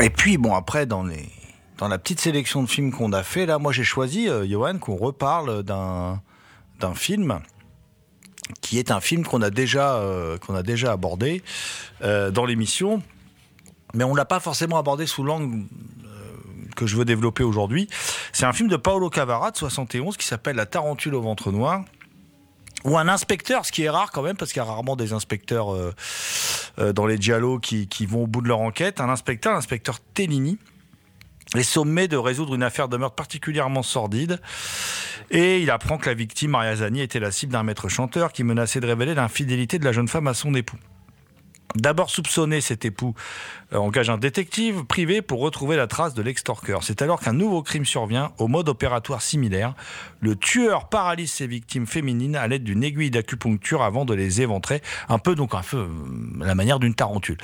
Et puis, bon, après, dans la petite sélection de films qu'on a fait, là, moi, j'ai choisi, Johan, qu'on reparle d'un film qui est un film qu'on a déjà abordé dans l'émission, mais on l'a pas forcément abordé sous l'angle que je veux développer aujourd'hui. C'est un film de Paolo Cavara de 71 qui s'appelle La Tarentule au ventre noir, où un inspecteur, ce qui est rare quand même, parce qu'il y a rarement des inspecteurs dans les giallo qui vont au bout de leur enquête, l'inspecteur Tellini, est sommé de résoudre une affaire de meurtre particulièrement sordide. Et il apprend que la victime, Maria Zani, était la cible d'un maître chanteur qui menaçait de révéler l'infidélité de la jeune femme à son époux. D'abord soupçonné, cet époux engage un détective privé pour retrouver la trace de l'extorqueur. C'est alors qu'un nouveau crime survient au mode opératoire similaire. Le tueur paralyse ses victimes féminines à l'aide d'une aiguille d'acupuncture avant de les éventrer, un peu à la manière d'une tarentule.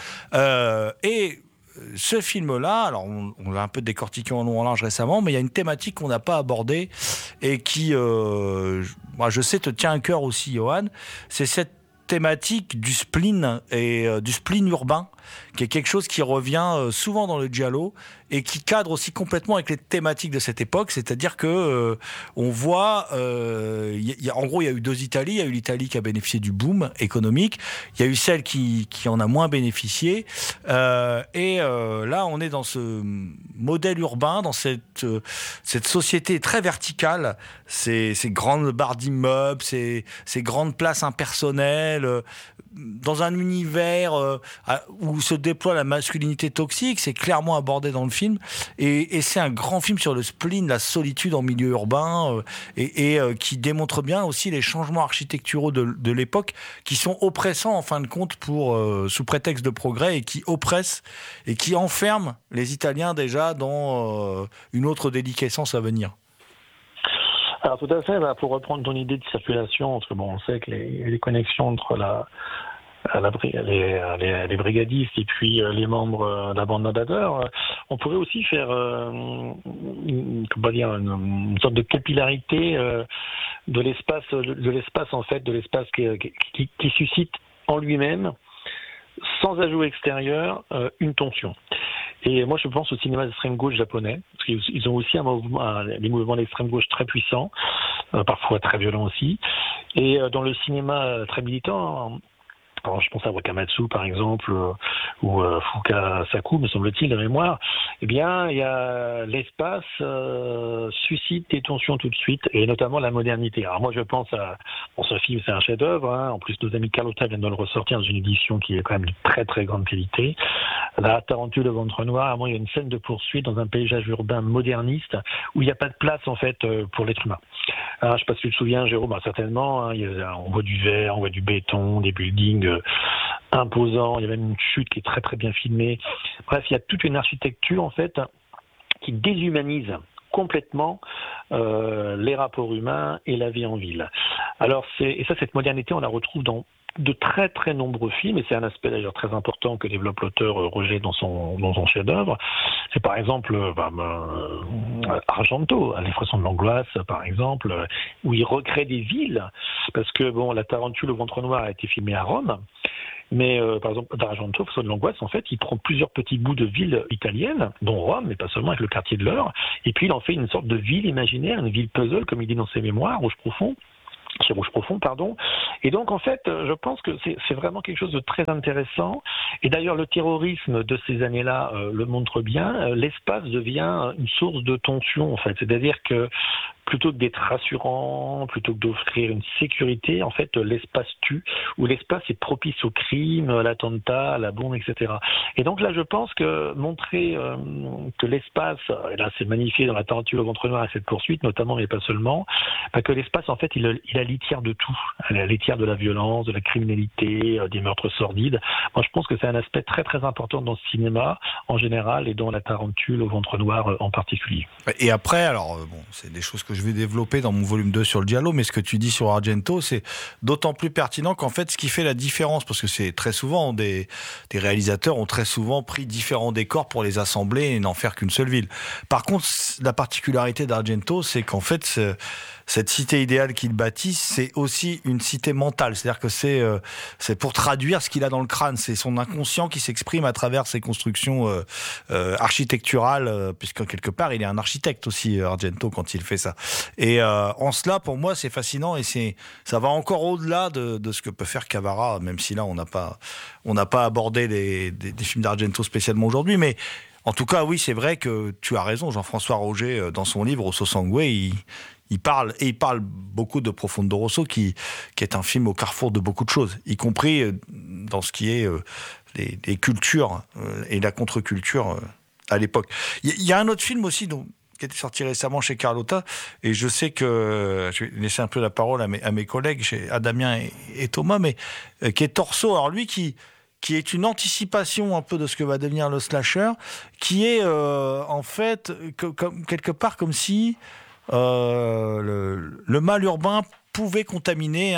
Et ce film-là, alors on l'a un peu décortiqué en long en large récemment, mais il y a une thématique qu'on n'a pas abordée et qui, moi je sais, te tient à cœur aussi, Johan. C'est cette thématique du spleen et du spleen urbain, qui est quelque chose qui revient souvent dans le giallo et qui cadre aussi complètement avec les thématiques de cette époque. C'est-à-dire que on voit, en gros, il y a eu deux Italies. Il y a eu l'Italie qui a bénéficié du boom économique. Il y a eu celle qui en a moins bénéficié. Là, on est dans ce modèle urbain, dans cette société très verticale, ces grandes barres d'immeubles, ces grandes places impersonnelles, dans un univers où se déploie la masculinité toxique. C'est clairement abordé dans le film, et c'est un grand film sur le spleen, la solitude en milieu urbain, et qui démontre bien aussi les changements architecturaux de l'époque, qui sont oppressants en fin de compte sous prétexte de progrès, et qui oppressent et qui enferment les Italiens déjà dans une autre déliquescence à venir. Alors tout à fait, pour reprendre ton idée de circulation, parce que on sait que les connexions entre les brigadistes et puis les membres de la bande Nadadeur, on pourrait aussi faire une sorte de capillarité de l'espace en fait, de l'espace qui suscite en lui-même, sans ajout extérieur, une tension. Et moi, je pense au cinéma d'extrême gauche japonais, parce qu'ils ont aussi des mouvements d'extrême gauche très puissants, parfois très violents aussi. Et dans le cinéma très militant, alors je pense à Wakamatsu par exemple, ou Fukasaku, me semble-t-il, de mémoire. Eh bien, il y a l'espace suscite des tensions tout de suite, et notamment la modernité. Alors moi, je pense ce film, c'est un chef-d'œuvre. En plus, nos amis Carlotta viennent de le ressortir dans une édition qui est quand même de très très grande qualité. La Tarentule au ventre noir, il y a une scène de poursuite dans un paysage urbain moderniste où il n'y a pas de place en fait pour l'être humain. Alors, je ne sais pas si tu te souviens, Jérôme, certainement. On voit du verre, on voit du béton, des buildings imposants. Il y a même une chute qui est très très bien filmée. Bref, il y a toute une architecture en fait qui déshumanise complètement les rapports humains et la vie en ville. Alors cette modernité, on la retrouve dans de très très nombreux films, et c'est un aspect d'ailleurs très important que développe l'auteur Roger dans son chef-d'œuvre. C'est par exemple Argento, L'effraction de l'angoisse par exemple, où il recrée des villes, parce que La Tarentule au ventre noir a été filmée à Rome, mais par exemple d'Argento, L'effraction de l'angoisse, en fait, il prend plusieurs petits bouts de villes italiennes, dont Rome, mais pas seulement, avec le quartier de l'Eure, et puis il en fait une sorte de ville imaginaire, une ville puzzle, comme il dit dans ses mémoires, chez Rouge Profond, pardon. Et donc, en fait, je pense que c'est vraiment quelque chose de très intéressant. Et d'ailleurs, le terrorisme de ces années-là le montre bien. L'espace devient une source de tension, en fait. C'est-à-dire que plutôt que d'être rassurant, plutôt que d'offrir une sécurité, en fait, l'espace tue, ou l'espace est propice au crime, à l'attentat, à la bombe, etc. Et donc là, je pense que montrer que l'espace, et là c'est magnifié dans La Tarentule au ventre noir et cette poursuite notamment, mais pas seulement, que l'espace, en fait, il a litière de tout. Il a litière de la violence, de la criminalité, des meurtres sordides. Moi, je pense que c'est un aspect très très important dans ce cinéma, en général, et dans La Tarentule au ventre noir en particulier. Et après, alors, c'est des choses que je vais développer dans mon volume 2 sur le giallo, mais ce que tu dis sur Argento, c'est d'autant plus pertinent qu'en fait, ce qui fait la différence, parce que c'est très souvent, des réalisateurs ont très souvent pris différents décors pour les assembler et n'en faire qu'une seule ville. Par contre, la particularité d'Argento, c'est qu'en fait, cette cité idéale qu'il bâtit, c'est aussi une cité mentale. C'est-à-dire que c'est pour traduire ce qu'il a dans le crâne. C'est son inconscient qui s'exprime à travers ses constructions architecturales, puisque quelque part, il est un architecte aussi, Argento, quand il fait ça. Et en cela, pour moi, c'est fascinant et ça va encore au-delà de ce que peut faire Cavara, même si là, on n'a pas abordé des films d'Argento spécialement aujourd'hui, mais en tout cas, oui, c'est vrai que tu as raison, Jean-François Roger, dans son livre Rosso Sangue, il parle beaucoup de Profondo Rosso, qui est un film au carrefour de beaucoup de choses, y compris dans ce qui est les cultures et la contre-culture à l'époque. Il y a un autre film aussi qui était sorti récemment chez Carlotta, et je sais que je vais laisser un peu la parole à mes collègues, à Damien et Thomas, mais qui est Torso. Alors lui qui est une anticipation un peu de ce que va devenir le slasher, qui est en fait quelque part comme si le mal urbain pouvait contaminer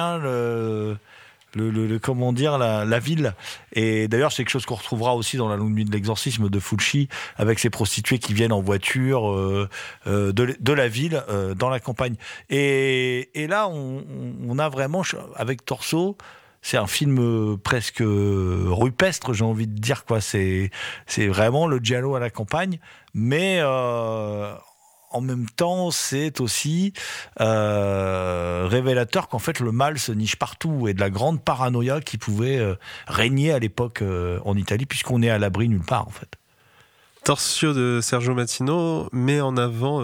comment dire, la ville. Et d'ailleurs, c'est quelque chose qu'on retrouvera aussi dans La Longue Nuit de l'exorcisme de Fulci, avec ces prostituées qui viennent en voiture de la ville dans la campagne. Et là, on a vraiment, avec Torso, c'est un film presque rupestre, j'ai envie de dire, quoi. C'est vraiment le giallo à la campagne, mais en même temps, c'est aussi révélateur qu'en fait le mal se niche partout, et de la grande paranoïa qui pouvait régner à l'époque en Italie, puisqu'on est à l'abri nulle part, en fait. Torsio de Sergio Martino met en avant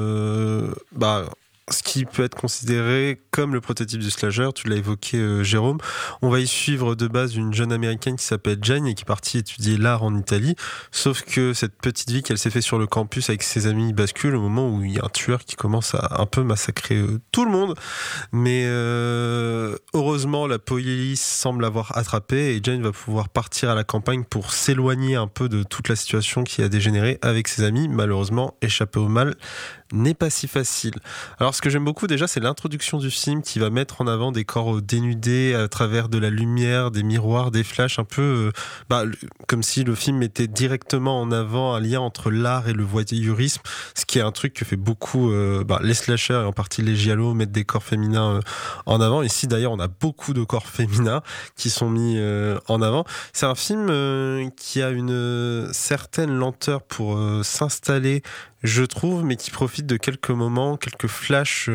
ce qui peut être considéré comme le prototype du slasher. Tu l'as évoqué, Jérôme. On va y suivre de base une jeune américaine qui s'appelle Jane et qui est partie étudier l'art en Italie. Sauf que cette petite vie qu'elle s'est fait sur le campus avec ses amis bascule au moment où il y a un tueur qui commence à un peu massacrer tout le monde. Mais heureusement, la police semble l'avoir attrapée et Jane va pouvoir partir à la campagne pour s'éloigner un peu de toute la situation qui a dégénéré avec ses amis. Malheureusement, échapper au mal n'est pas si facile. Alors ce que j'aime beaucoup déjà, c'est l'introduction du film qui va mettre en avant des corps dénudés à travers de la lumière, des miroirs, des flashs, un peu comme si le film mettait directement en avant un lien entre l'art et le voyeurisme, ce qui est un truc que fait beaucoup les slashers et en partie les giallo, mettre des corps féminins en avant. Ici d'ailleurs on a beaucoup de corps féminins qui sont mis en avant. C'est un film qui a une certaine lenteur pour s'installer, je trouve, mais qui profite de quelques moments, quelques flashs,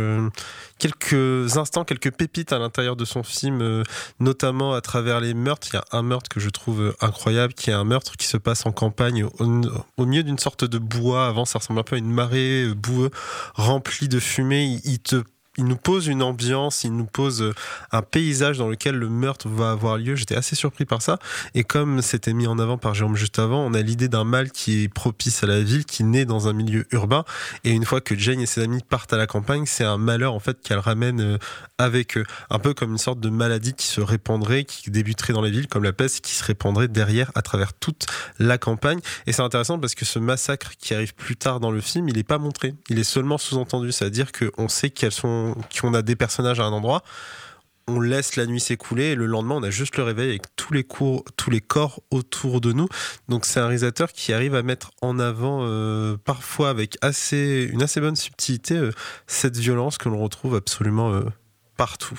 quelques instants, quelques pépites à l'intérieur de son film, notamment à travers les meurtres. Il y a un meurtre que je trouve incroyable, qui est un meurtre qui se passe en campagne, au milieu d'une sorte de bois. Avant, ça ressemble un peu à une marée boueux, remplie de fumée. Il nous pose une ambiance, il nous pose un paysage dans lequel le meurtre va avoir lieu. J'étais assez surpris par ça. Et comme c'était mis en avant par Jérôme juste avant, on a l'idée d'un mal qui est propice à la ville, qui naît dans un milieu urbain. Et une fois que Jane et ses amis partent à la campagne, c'est un malheur en fait qu'elle ramène avec eux. Un peu comme une sorte de maladie qui se répandrait, qui débuterait dans les villes, comme la peste, qui se répandrait derrière à travers toute la campagne. Et c'est intéressant parce que ce massacre qui arrive plus tard dans le film, il n'est pas montré. Il est seulement sous-entendu. C'est-à-dire qu'on sait qu'on a des personnages à un endroit, on laisse la nuit s'écouler et le lendemain on a juste le réveil avec tous les corps autour de nous. Donc c'est un réalisateur qui arrive à mettre en avant parfois avec une assez bonne subtilité cette violence que l'on retrouve absolument partout.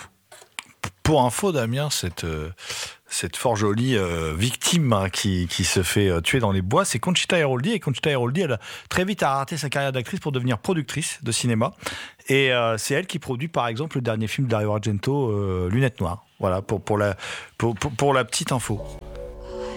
Pour info, Damien, cette fort jolie victime qui se fait tuer dans les bois, c'est Conchita Airoldi. Et Conchita Airoldi, elle a très vite arrêté sa carrière d'actrice pour devenir productrice de cinéma. Et c'est elle qui produit, par exemple, le dernier film d'Dario Argento, Lunettes Noires. Voilà, pour la petite info.